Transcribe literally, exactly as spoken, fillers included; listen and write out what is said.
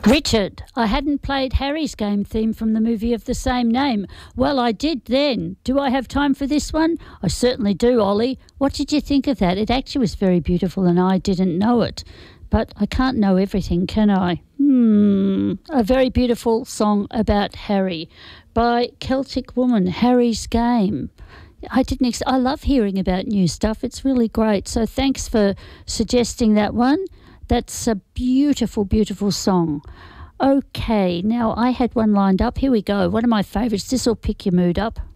Richard, I hadn't played Harry's Game theme from the movie of the same name. Well, I did then. Do I have time for this one? I certainly do, Ollie. What did you think of that? It actually was very beautiful and I didn't know it. But I can't know everything, can I? Hmm. A very beautiful song about Harry by Celtic Woman, Harry's Game. I didn't. Ex- I love hearing about new stuff. It's really great. So thanks for suggesting that one. That's a beautiful, beautiful song. Okay, now I had one lined up. Here we go. One of my favourites. This will pick your mood up.